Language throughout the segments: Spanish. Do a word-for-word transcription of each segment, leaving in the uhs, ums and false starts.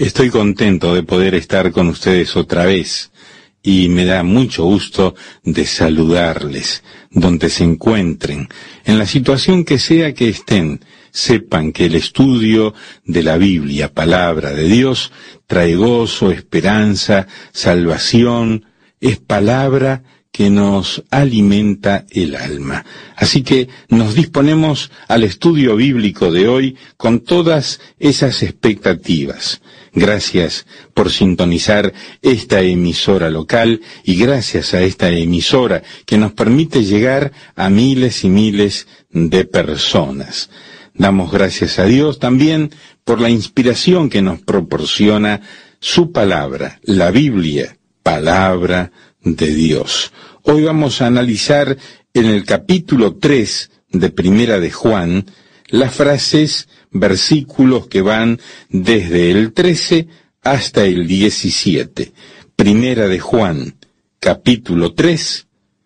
Estoy contento de poder estar con ustedes otra vez y me da mucho gusto de saludarles donde se encuentren, en la situación que sea que estén. Sepan que el estudio de la Biblia, palabra de Dios, trae gozo, esperanza, salvación, es palabra que nos alimenta el alma. Así que nos disponemos al estudio bíblico de hoy con todas esas expectativas. Gracias por sintonizar esta emisora local y gracias a esta emisora que nos permite llegar a miles y miles de personas. Damos gracias a Dios también por la inspiración que nos proporciona su palabra, la Biblia, palabra de Dios. Hoy vamos a analizar en el capítulo tres de Primera de Juan las frases, versículos que van desde el trece hasta el diecisiete. Primera de Juan, capítulo tres,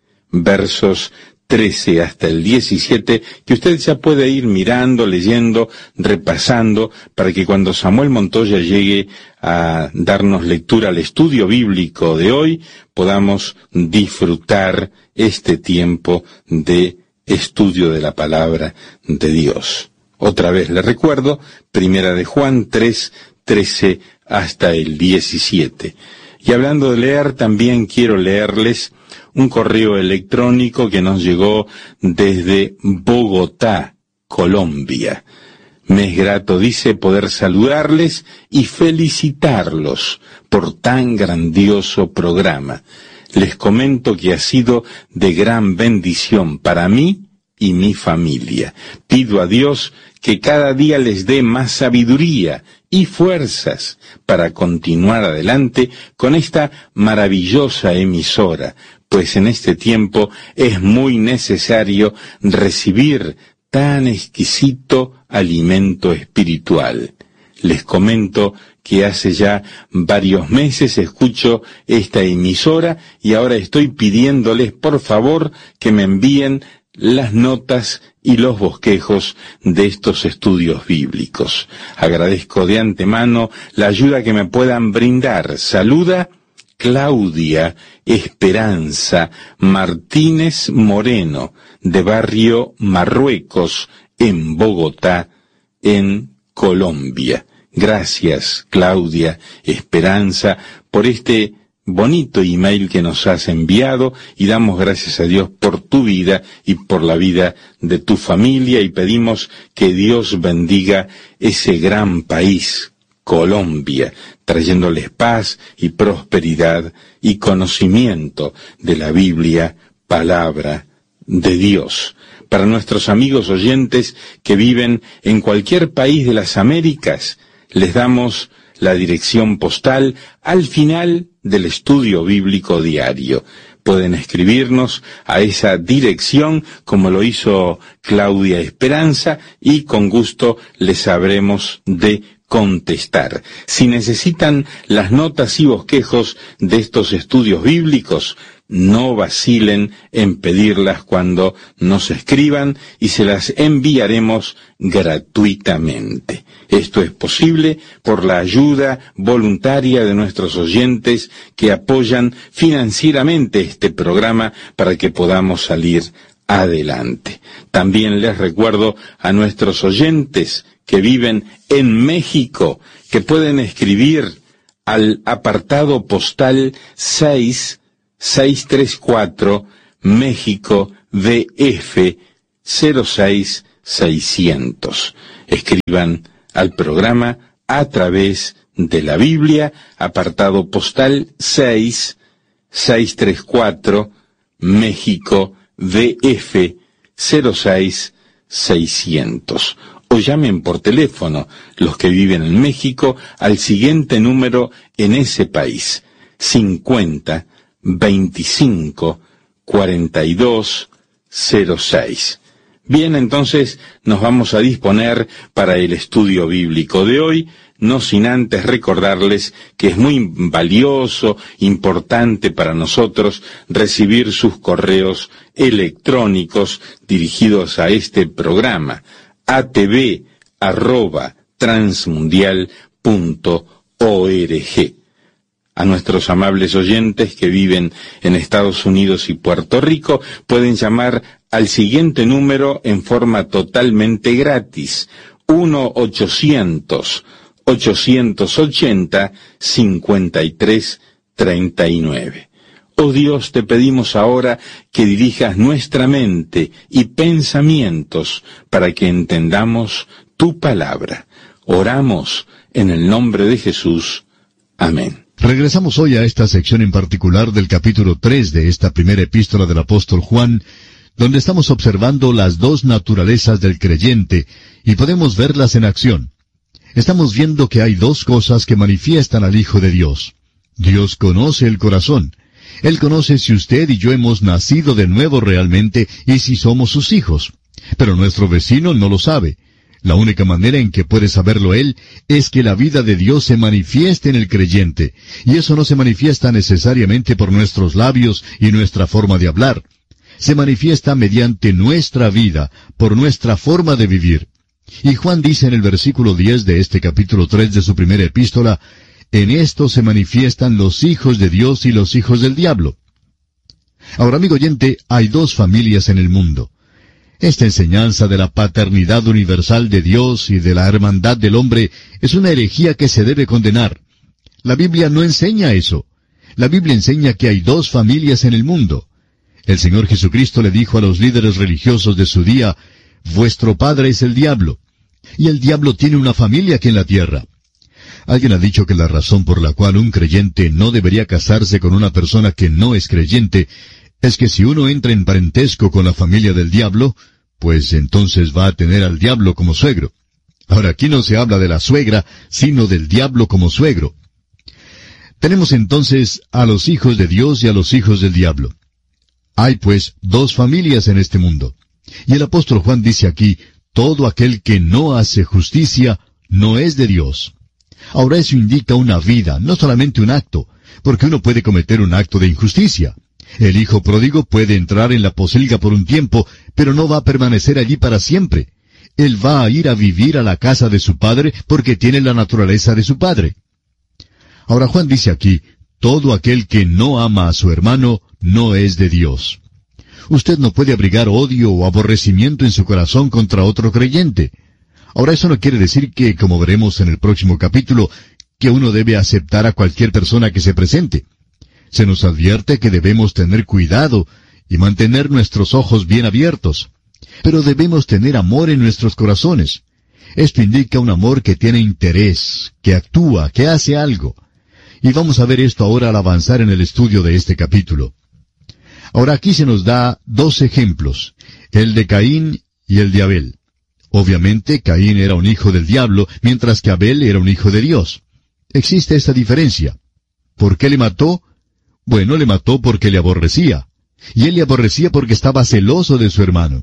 versos trece hasta el diecisiete, que usted ya puede ir mirando, leyendo, repasando, para que cuando Samuel Montoya llegue a darnos lectura al estudio bíblico de hoy, podamos disfrutar este tiempo de estudio de la palabra de Dios. Otra vez le recuerdo, Primera de Juan tres, trece hasta el diecisiete. Y hablando de leer, también quiero leerles un correo electrónico que nos llegó desde Bogotá, Colombia. Me es grato, dice, poder saludarles y felicitarlos por tan grandioso programa. Les comento que ha sido de gran bendición para mí y mi familia. Pido a Dios que cada día les dé más sabiduría y fuerzas para continuar adelante con esta maravillosa emisora, pues en este tiempo es muy necesario recibir tan exquisito alimento espiritual. Les comento que hace ya varios meses escucho esta emisora y ahora estoy pidiéndoles por favor que me envíen las notas y los bosquejos de estos estudios bíblicos. Agradezco de antemano la ayuda que me puedan brindar. Saluda Claudia Esperanza Martínez Moreno, de Barrio Marruecos, en Bogotá, en Colombia. Gracias, Claudia Esperanza, por este bonito email que nos has enviado, y damos gracias a Dios por tu vida y por la vida de tu familia, y pedimos que Dios bendiga ese gran país, Colombia, trayéndoles paz y prosperidad y conocimiento de la Biblia, palabra de Dios. Para nuestros amigos oyentes que viven en cualquier país de las Américas, les damos la dirección postal al final del estudio bíblico diario. Pueden escribirnos a esa dirección como lo hizo Claudia Esperanza y con gusto les sabremos de contestar. Si necesitan las notas y bosquejos de estos estudios bíblicos, no vacilen en pedirlas cuando nos escriban y se las enviaremos gratuitamente. Esto es posible por la ayuda voluntaria de nuestros oyentes que apoyan financieramente este programa para que podamos salir adelante. También les recuerdo a nuestros oyentes que viven en México que pueden escribir al apartado postal seis seis tres cuatro, México D F cero seis seiscientos. Escriban al programa a través de la Biblia, apartado postal seis seis tres cuatro, México D F cero seis seiscientos. O llamen por teléfono los que viven en México al siguiente número en ese país: cincuenta, veinticinco, cuarenta y dos, cero seis. Bien, entonces nos vamos a disponer para el estudio bíblico de hoy, no sin antes recordarles que es muy valioso, importante para nosotros recibir sus correos electrónicos dirigidos a este programa, a t v arroba transmundial punto org. A nuestros amables oyentes que viven en Estados Unidos y Puerto Rico pueden llamar al siguiente número en forma totalmente gratis, uno ochocientos, ochocientos ochenta, cincuenta y tres treinta y nueve. Oh Dios, te pedimos ahora que dirijas nuestra mente y pensamientos para que entendamos tu palabra. Oramos en el nombre de Jesús. Amén. Regresamos hoy a esta sección en particular del capítulo tres de esta primera epístola del apóstol Juan, donde estamos observando las dos naturalezas del creyente y podemos verlas en acción. Estamos viendo que hay dos cosas que manifiestan al Hijo de Dios. Dios conoce el corazón. Él conoce si usted y yo hemos nacido de nuevo realmente y si somos sus hijos. Pero nuestro vecino no lo sabe. La única manera en que puede saberlo él es que la vida de Dios se manifieste en el creyente, y eso no se manifiesta necesariamente por nuestros labios y nuestra forma de hablar. Se manifiesta mediante nuestra vida, por nuestra forma de vivir. Y Juan dice en el versículo diez de este capítulo tres de su primera epístola, en esto se manifiestan los hijos de Dios y los hijos del diablo. Ahora, amigo oyente, hay dos familias en el mundo. Esta enseñanza de la paternidad universal de Dios y de la hermandad del hombre es una herejía que se debe condenar. La Biblia no enseña eso. La Biblia enseña que hay dos familias en el mundo. El Señor Jesucristo le dijo a los líderes religiosos de su día, vuestro padre es el diablo, y el diablo tiene una familia aquí en la tierra. Alguien ha dicho que la razón por la cual un creyente no debería casarse con una persona que no es creyente es que si uno entra en parentesco con la familia del diablo, pues entonces va a tener al diablo como suegro. Ahora, aquí no se habla de la suegra, sino del diablo como suegro. Tenemos entonces a los hijos de Dios y a los hijos del diablo. Hay pues dos familias en este mundo. Y el apóstol Juan dice aquí, todo aquel que no hace justicia no es de Dios. Ahora eso indica una vida, no solamente un acto, porque uno puede cometer un acto de injusticia. El hijo pródigo puede entrar en la posilga por un tiempo, pero no va a permanecer allí para siempre. Él va a ir a vivir a la casa de su padre porque tiene la naturaleza de su padre. Ahora Juan dice aquí, todo aquel que no ama a su hermano no es de Dios. Usted no puede abrigar odio o aborrecimiento en su corazón contra otro creyente. Ahora eso no quiere decir que, como veremos en el próximo capítulo, que uno debe aceptar a cualquier persona que se presente. Se nos advierte que debemos tener cuidado y mantener nuestros ojos bien abiertos. Pero debemos tener amor en nuestros corazones. Esto indica un amor que tiene interés, que actúa, que hace algo. Y vamos a ver esto ahora al avanzar en el estudio de este capítulo. Ahora aquí se nos da dos ejemplos, el de Caín y el de Abel. Obviamente Caín era un hijo del diablo, mientras que Abel era un hijo de Dios. Existe esta diferencia. ¿Por qué le mató? Bueno, le mató porque le aborrecía. Y él le aborrecía porque estaba celoso de su hermano.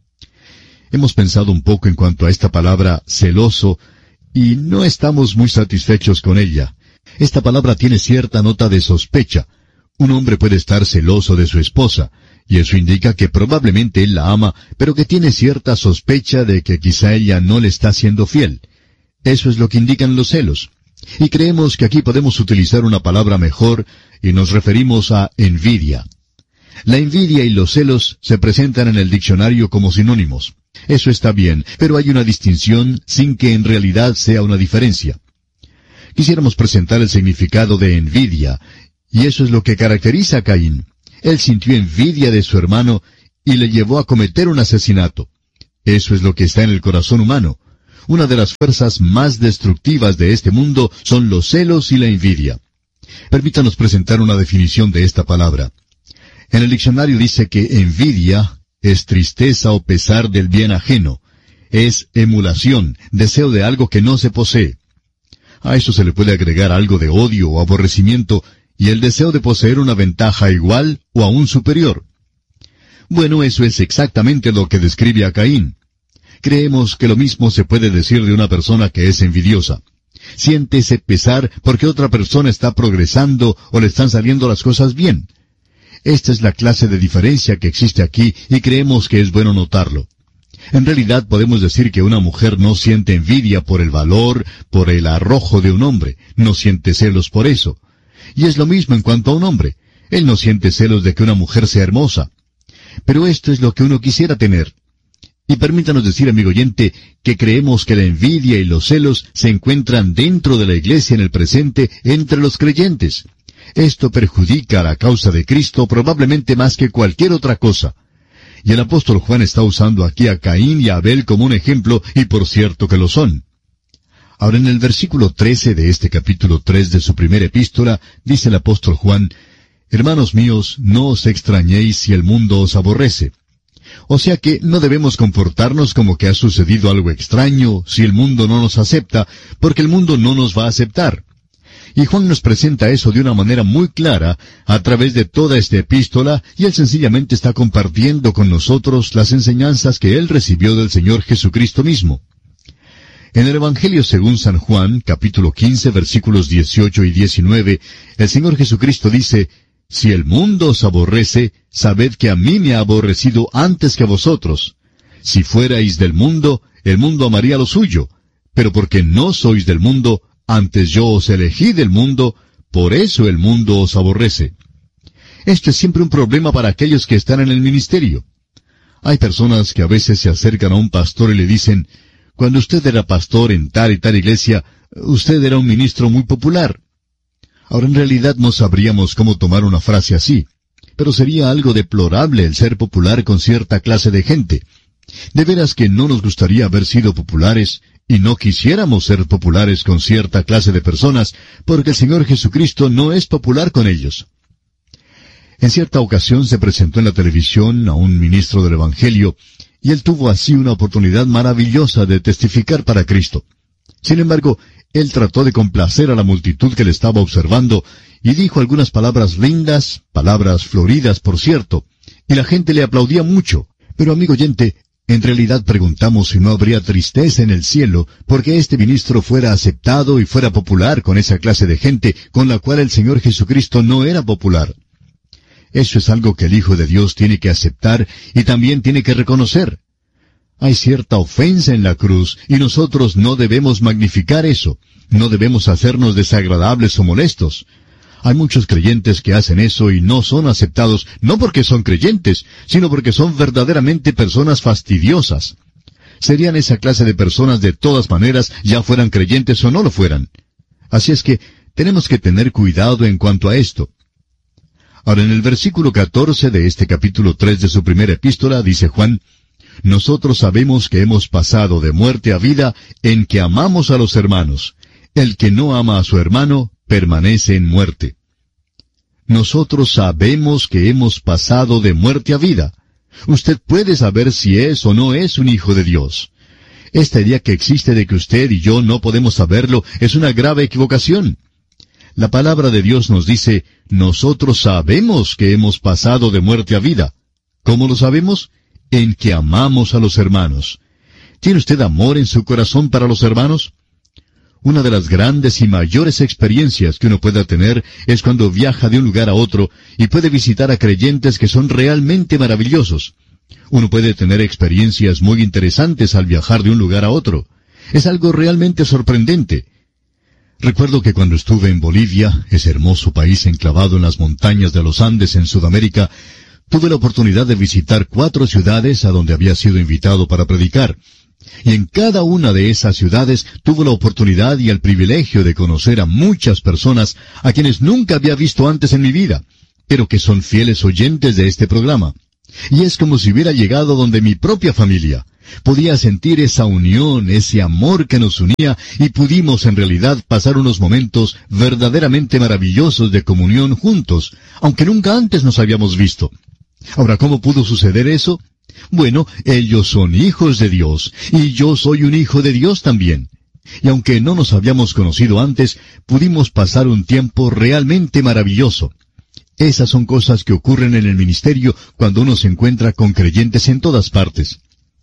Hemos pensado un poco en cuanto a esta palabra celoso, y no estamos muy satisfechos con ella. Esta palabra tiene cierta nota de sospecha. Un hombre puede estar celoso de su esposa, y eso indica que probablemente él la ama, pero que tiene cierta sospecha de que quizá ella no le está siendo fiel. Eso es lo que indican los celos. Y creemos que aquí podemos utilizar una palabra mejor, y nos referimos a envidia. La envidia y los celos se presentan en el diccionario como sinónimos. Eso está bien, pero hay una distinción sin que en realidad sea una diferencia. Quisiéramos presentar el significado de envidia, y eso es lo que caracteriza a Caín. Él sintió envidia de su hermano y le llevó a cometer un asesinato. Eso es lo que está en el corazón humano. Una de las fuerzas más destructivas de este mundo son los celos y la envidia. Permítanos presentar una definición de esta palabra. En el diccionario dice que envidia es tristeza o pesar del bien ajeno. Es emulación, deseo de algo que no se posee. A eso se le puede agregar algo de odio o aborrecimiento y el deseo de poseer una ventaja igual o aún superior. Bueno, eso es exactamente lo que describe a Caín. Creemos que lo mismo se puede decir de una persona que es envidiosa. Siente ese pesar porque otra persona está progresando o le están saliendo las cosas bien. Esta es la clase de diferencia que existe aquí y creemos que es bueno notarlo. En realidad podemos decir que una mujer no siente envidia por el valor, por el arrojo de un hombre, no siente celos por eso. Y es lo mismo en cuanto a un hombre. Él no siente celos de que una mujer sea hermosa. Pero esto es lo que uno quisiera tener. Y permítanos decir, amigo oyente, que creemos que la envidia y los celos se encuentran dentro de la iglesia en el presente entre los creyentes. Esto perjudica a la causa de Cristo probablemente más que cualquier otra cosa. Y el apóstol Juan está usando aquí a Caín y a Abel como un ejemplo, y por cierto que lo son. Ahora en el versículo trece de este capítulo tres de su primera epístola, dice el apóstol Juan, «Hermanos míos, no os extrañéis si el mundo os aborrece». O sea que no debemos comportarnos como que ha sucedido algo extraño si el mundo no nos acepta, porque el mundo no nos va a aceptar. Y Juan nos presenta eso de una manera muy clara a través de toda esta epístola, y él sencillamente está compartiendo con nosotros las enseñanzas que él recibió del Señor Jesucristo mismo. En el Evangelio según San Juan, capítulo quince, versículos dieciocho y diecinueve, el Señor Jesucristo dice, «Si el mundo os aborrece, sabed que a mí me ha aborrecido antes que a vosotros. Si fuerais del mundo, el mundo amaría lo suyo, pero porque no sois del mundo, antes yo os elegí del mundo, por eso el mundo os aborrece». Esto es siempre un problema para aquellos que están en el ministerio. Hay personas que a veces se acercan a un pastor y le dicen, «Cuando usted era pastor en tal y tal iglesia, usted era un ministro muy popular». Ahora en realidad no sabríamos cómo tomar una frase así, pero sería algo deplorable el ser popular con cierta clase de gente. De veras que no nos gustaría haber sido populares, y no quisiéramos ser populares con cierta clase de personas, porque el Señor Jesucristo no es popular con ellos. En cierta ocasión se presentó en la televisión a un ministro del Evangelio, y él tuvo así una oportunidad maravillosa de testificar para Cristo. Sin embargo, él trató de complacer a la multitud que le estaba observando, y dijo algunas palabras lindas, palabras floridas, por cierto, y la gente le aplaudía mucho. Pero, amigo oyente, en realidad preguntamos si no habría tristeza en el cielo porque este ministro fuera aceptado y fuera popular con esa clase de gente con la cual el Señor Jesucristo no era popular. Eso es algo que el Hijo de Dios tiene que aceptar y también tiene que reconocer. Hay cierta ofensa en la cruz, y nosotros no debemos magnificar eso. No debemos hacernos desagradables o molestos. Hay muchos creyentes que hacen eso y no son aceptados, no porque son creyentes, sino porque son verdaderamente personas fastidiosas. Serían esa clase de personas de todas maneras, ya fueran creyentes o no lo fueran. Así es que tenemos que tener cuidado en cuanto a esto. Ahora en el versículo catorce de este capítulo tres de su primera epístola dice Juan, «Nosotros sabemos que hemos pasado de muerte a vida en que amamos a los hermanos. El que no ama a su hermano permanece en muerte». Nosotros sabemos que hemos pasado de muerte a vida. Usted puede saber si es o no es un hijo de Dios. Esta idea que existe de que usted y yo no podemos saberlo es una grave equivocación. La palabra de Dios nos dice, nosotros sabemos que hemos pasado de muerte a vida. ¿Cómo lo sabemos? En que amamos a los hermanos. ¿Tiene usted amor en su corazón para los hermanos? Una de las grandes y mayores experiencias que uno pueda tener es cuando viaja de un lugar a otro y puede visitar a creyentes que son realmente maravillosos. Uno puede tener experiencias muy interesantes al viajar de un lugar a otro. Es algo realmente sorprendente. Recuerdo que cuando estuve en Bolivia, ese hermoso país enclavado en las montañas de los Andes en Sudamérica, tuve la oportunidad de visitar cuatro ciudades a donde había sido invitado para predicar. Y en cada una de esas ciudades tuve la oportunidad y el privilegio de conocer a muchas personas a quienes nunca había visto antes en mi vida, pero que son fieles oyentes de este programa. Y es como si hubiera llegado donde mi propia familia. Podía sentir esa unión, ese amor que nos unía, y pudimos en realidad pasar unos momentos verdaderamente maravillosos de comunión juntos, aunque nunca antes nos habíamos visto. Ahora, ¿cómo pudo suceder eso? Bueno, ellos son hijos de Dios, y yo soy un hijo de Dios también. Y aunque no nos habíamos conocido antes, pudimos pasar un tiempo realmente maravilloso. Esas son cosas que ocurren en el ministerio cuando uno se encuentra con creyentes en todas partes.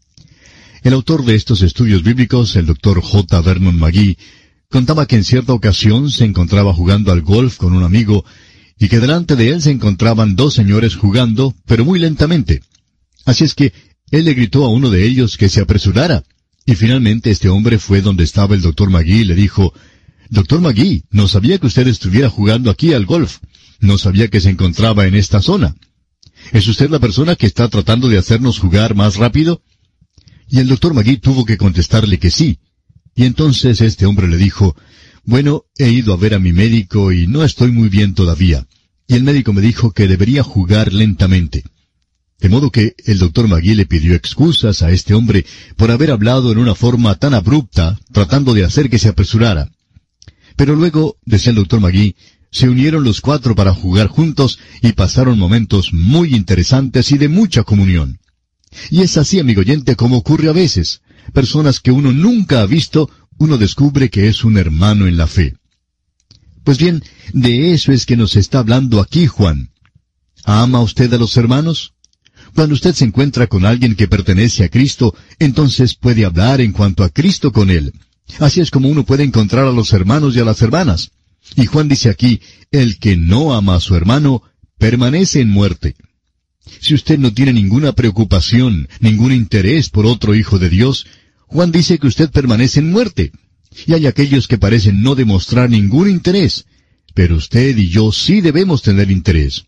El autor de estos estudios bíblicos, el doctor J. Vernon McGee, contaba que en cierta ocasión se encontraba jugando al golf con un amigo, y que delante de él se encontraban dos señores jugando, pero muy lentamente. Así es que Él le gritó a uno de ellos que se apresurara. Y finalmente este hombre fue donde estaba el doctor Magui y le dijo, «Doctor Magui, no sabía que usted estuviera jugando aquí al golf. No sabía que se encontraba en esta zona. ¿Es usted la persona que está tratando de hacernos jugar más rápido?» Y el doctor Magui tuvo que contestarle que sí. Y entonces este hombre le dijo, «Bueno, he ido a ver a mi médico y no estoy muy bien todavía. Y el médico me dijo que debería jugar lentamente». De modo que el doctor Magui le pidió excusas a este hombre por haber hablado en una forma tan abrupta, tratando de hacer que se apresurara. Pero luego, decía el doctor Magui, se unieron los cuatro para jugar juntos y pasaron momentos muy interesantes y de mucha comunión. Y es así, amigo oyente, como ocurre a veces. Personas que uno nunca ha visto, uno descubre que es un hermano en la fe. Pues bien, de eso es que nos está hablando aquí Juan. ¿Ama usted a los hermanos? Cuando usted se encuentra con alguien que pertenece a Cristo, entonces puede hablar en cuanto a Cristo con él. Así es como uno puede encontrar a los hermanos y a las hermanas. Y Juan dice aquí, el que no ama a su hermano, permanece en muerte. Si usted no tiene ninguna preocupación, ningún interés por otro hijo de Dios, Juan dice que usted permanece en muerte. Y hay aquellos que parecen no demostrar ningún interés, pero usted y yo sí debemos tener interés.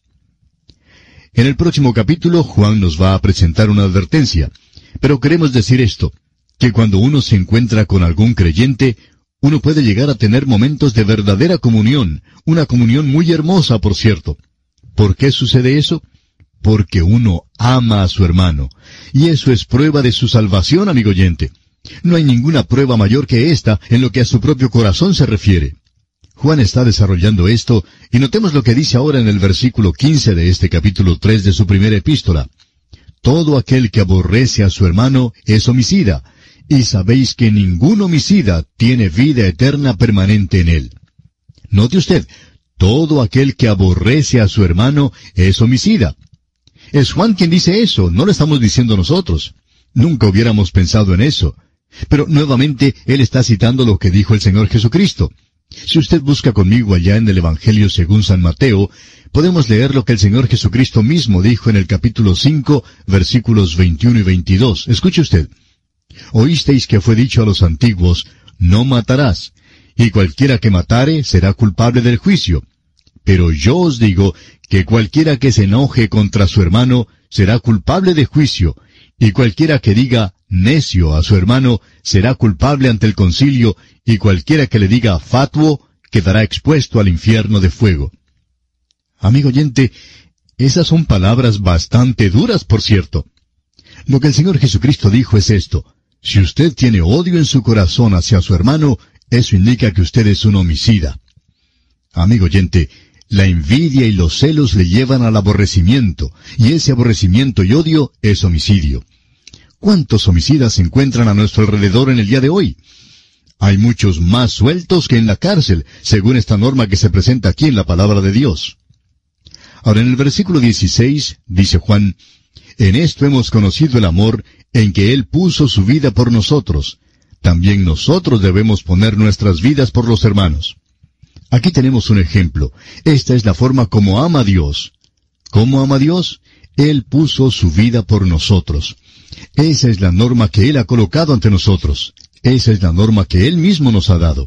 En el próximo capítulo, Juan nos va a presentar una advertencia, pero queremos decir esto, que cuando uno se encuentra con algún creyente, uno puede llegar a tener momentos de verdadera comunión, una comunión muy hermosa, por cierto. ¿Por qué sucede eso? Porque uno ama a su hermano, y eso es prueba de su salvación, amigo oyente. No hay ninguna prueba mayor que esta en lo que a su propio corazón se refiere. Juan está desarrollando esto, y notemos lo que dice ahora en el versículo quince de este capítulo tres de su primera epístola. Todo aquel que aborrece a su hermano es homicida, y sabéis que ningún homicida tiene vida eterna permanente en él. Note usted, todo aquel que aborrece a su hermano es homicida. Es Juan quien dice eso, no lo estamos diciendo nosotros. Nunca hubiéramos pensado en eso. Pero nuevamente él está citando lo que dijo el Señor Jesucristo. Si usted busca conmigo allá en el Evangelio según San Mateo, podemos leer lo que el Señor Jesucristo mismo dijo en el capítulo cinco, versículos veintiuno y veintidós. Escuche usted. Oísteis que fue dicho a los antiguos, no matarás, y cualquiera que matare será culpable del juicio. Pero yo os digo que cualquiera que se enoje contra su hermano será culpable de juicio, y cualquiera que diga necio a su hermano será culpable ante el concilio, y cualquiera que le diga fatuo quedará expuesto al infierno de fuego. Amigo oyente, esas son palabras bastante duras, por cierto. Lo que el Señor Jesucristo dijo es esto: si usted tiene odio en su corazón hacia su hermano, eso indica que usted es un homicida. Amigo oyente, la envidia y los celos le llevan al aborrecimiento, y ese aborrecimiento y odio es homicidio. ¿Cuántos homicidas se encuentran a nuestro alrededor en el día de hoy? Hay muchos más sueltos que en la cárcel, según esta norma que se presenta aquí en la palabra de Dios. Ahora en el versículo dieciséis, dice Juan, en esto hemos conocido el amor, en que Él puso su vida por nosotros. También nosotros debemos poner nuestras vidas por los hermanos. Aquí tenemos un ejemplo. Esta es la forma como ama Dios. ¿Cómo ama Dios? Él puso su vida por nosotros. Esa es la norma que Él ha colocado ante nosotros. Esa es la norma que Él mismo nos ha dado.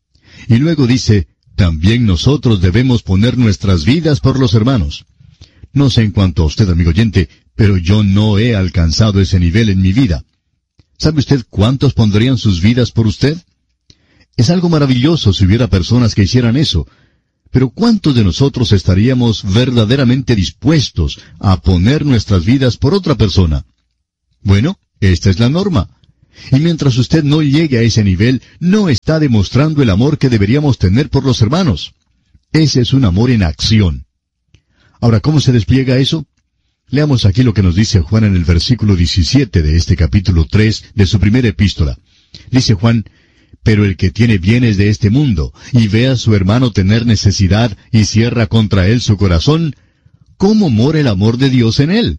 Y luego dice, también nosotros debemos poner nuestras vidas por los hermanos. No sé en cuanto a usted, amigo oyente, pero yo no he alcanzado ese nivel en mi vida. ¿Sabe usted cuántos pondrían sus vidas por usted? Es algo maravilloso si hubiera personas que hicieran eso. Pero ¿cuántos de nosotros estaríamos verdaderamente dispuestos a poner nuestras vidas por otra persona? Bueno, esta es la norma. Y mientras usted no llegue a ese nivel, no está demostrando el amor que deberíamos tener por los hermanos. Ese es un amor en acción. Ahora, ¿cómo se despliega eso? Leamos aquí lo que nos dice Juan en el versículo diecisiete de este capítulo tres de su primera epístola. Dice Juan, pero el que tiene bienes de este mundo, y ve a su hermano tener necesidad, y cierra contra él su corazón, ¿cómo mora el amor de Dios en él?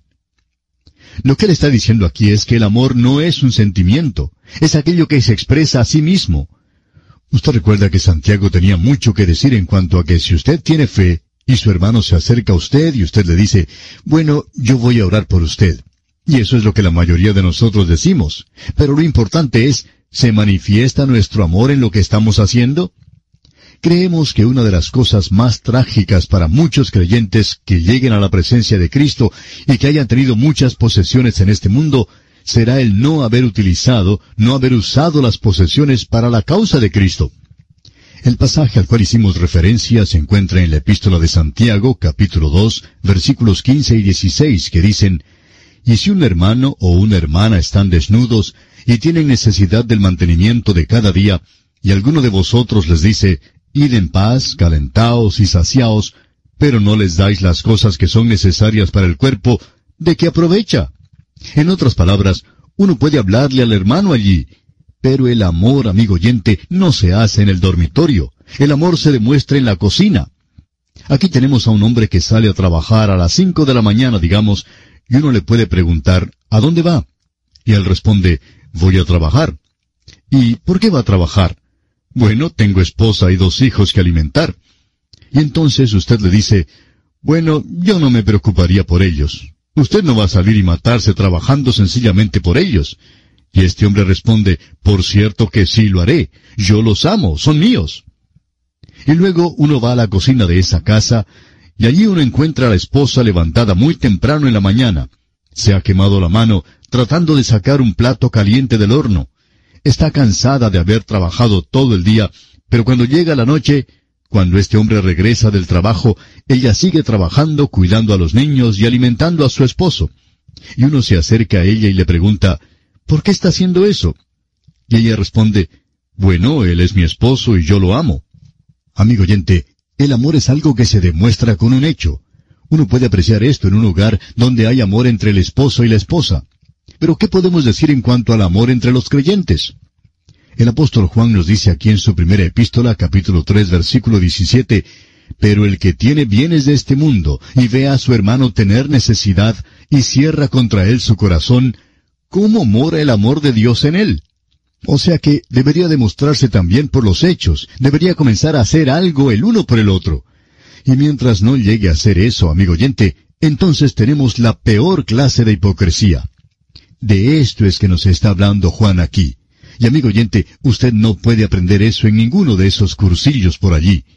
Lo que él está diciendo aquí es que el amor no es un sentimiento, es aquello que se expresa a sí mismo. Usted recuerda que Santiago tenía mucho que decir en cuanto a que si usted tiene fe, y su hermano se acerca a usted y usted le dice, bueno, yo voy a orar por usted. Y eso es lo que la mayoría de nosotros decimos. Pero lo importante es, ¿se manifiesta nuestro amor en lo que estamos haciendo? Creemos que una de las cosas más trágicas para muchos creyentes que lleguen a la presencia de Cristo y que hayan tenido muchas posesiones en este mundo, será el no haber utilizado, no haber usado las posesiones para la causa de Cristo. El pasaje al cual hicimos referencia se encuentra en la Epístola de Santiago, capítulo dos, versículos quince y dieciséis, que dicen: «Y si un hermano o una hermana están desnudos y tienen necesidad del mantenimiento de cada día, y alguno de vosotros les dice, id en paz, calentaos y saciaos, pero no les dais las cosas que son necesarias para el cuerpo, ¿de qué aprovecha?». En otras palabras, uno puede hablarle al hermano allí, pero el amor, amigo oyente, no se hace en el dormitorio. El amor se demuestra en la cocina. Aquí tenemos a un hombre que sale a trabajar a las cinco de la mañana, digamos, y uno le puede preguntar, ¿a dónde va? Y él responde, voy a trabajar. ¿Y por qué va a trabajar? Bueno, tengo esposa y dos hijos que alimentar. Y entonces usted le dice, bueno, yo no me preocuparía por ellos. Usted no va a salir y matarse trabajando sencillamente por ellos. Y este hombre responde, por cierto que sí lo haré. Yo los amo, son míos. Y luego uno va a la cocina de esa casa, y allí uno encuentra a la esposa levantada muy temprano en la mañana. Se ha quemado la mano tratando de sacar un plato caliente del horno. Está cansada de haber trabajado todo el día, pero cuando llega la noche, cuando este hombre regresa del trabajo, ella sigue trabajando, cuidando a los niños y alimentando a su esposo. Y uno se acerca a ella y le pregunta, ¿por qué está haciendo eso? Y ella responde, bueno, él es mi esposo y yo lo amo. Amigo oyente, el amor es algo que se demuestra con un hecho. Uno puede apreciar esto en un hogar donde hay amor entre el esposo y la esposa. Pero ¿qué podemos decir en cuanto al amor entre los creyentes? El apóstol Juan nos dice aquí en su primera epístola, capítulo tres, versículo diecisiete, «Pero el que tiene bienes de este mundo y ve a su hermano tener necesidad y cierra contra él su corazón, ¿cómo mora el amor de Dios en él?». O sea que debería demostrarse también por los hechos, debería comenzar a hacer algo el uno por el otro. Y mientras no llegue a hacer eso, amigo oyente, entonces tenemos la peor clase de hipocresía. De esto es que nos está hablando Juan aquí. Y amigo oyente, usted no puede aprender eso en ninguno de esos cursillos por allí.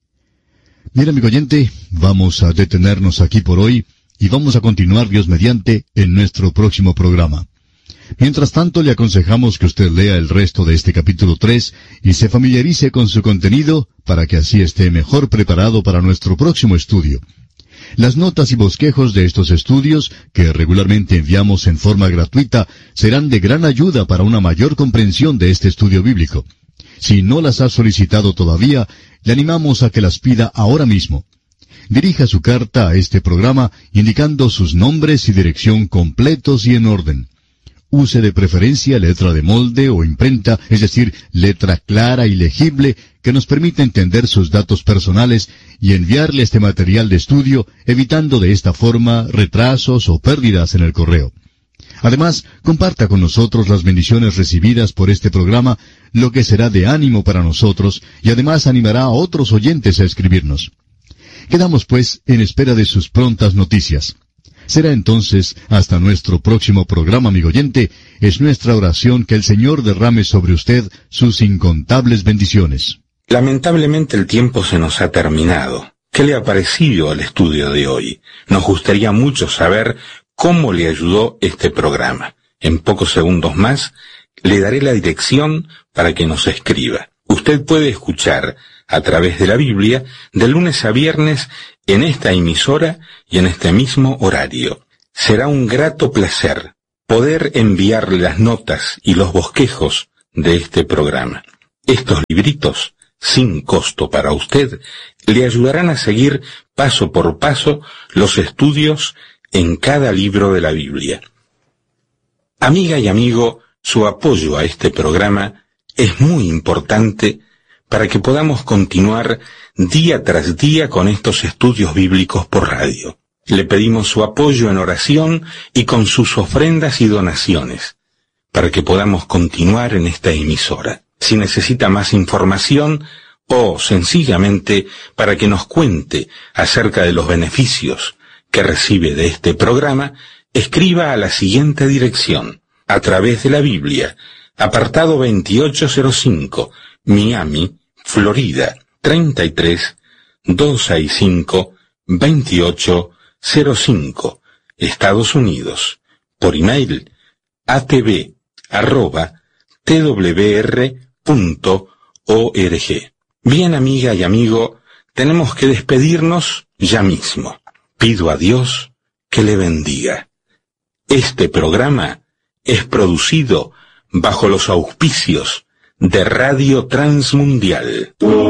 Mira, amigo oyente, vamos a detenernos aquí por hoy y vamos a continuar, Dios mediante, en nuestro próximo programa. Mientras tanto, le aconsejamos que usted lea el resto de este capítulo tres y se familiarice con su contenido para que así esté mejor preparado para nuestro próximo estudio. Las notas y bosquejos de estos estudios, que regularmente enviamos en forma gratuita, serán de gran ayuda para una mayor comprensión de este estudio bíblico. Si no las ha solicitado todavía, le animamos a que las pida ahora mismo. Dirija su carta a este programa indicando sus nombres y dirección completos y en orden. Use de preferencia letra de molde o imprenta, es decir, letra clara y legible, que nos permita entender sus datos personales y enviarle este material de estudio, evitando de esta forma retrasos o pérdidas en el correo. Además, comparta con nosotros las bendiciones recibidas por este programa, lo que será de ánimo para nosotros, y además animará a otros oyentes a escribirnos. Quedamos, pues, en espera de sus prontas noticias. Será entonces hasta nuestro próximo programa, amigo oyente. Es nuestra oración que el Señor derrame sobre usted sus incontables bendiciones. Lamentablemente el tiempo se nos ha terminado. ¿Qué le ha parecido el estudio de hoy? Nos gustaría mucho saber cómo le ayudó este programa. En pocos segundos más le daré la dirección para que nos escriba. Usted puede escuchar a través de la Biblia de lunes a viernes en esta emisora y en este mismo horario. Será un grato placer poder enviarle las notas y los bosquejos de este programa. Estos libritos, sin costo para usted, le ayudarán a seguir paso por paso los estudios en cada libro de la Biblia. Amiga y amigo, su apoyo a este programa es muy importante para que podamos continuar día tras día con estos estudios bíblicos por radio. Le pedimos su apoyo en oración y con sus ofrendas y donaciones, para que podamos continuar en esta emisora. Si necesita más información o sencillamente para que nos cuente acerca de los beneficios que recibe de este programa, escriba a la siguiente dirección: A través de la Biblia, apartado veintiocho cero cinco, Miami, Florida, treinta y tres, doscientos sesenta y cinco, veintiocho cero cinco, Estados Unidos. Por email, atv arroba twr punto org. Bien, amiga y amigo, tenemos que despedirnos ya mismo. Pido a Dios que le bendiga. Este programa es producido bajo los auspicios de Radio Transmundial.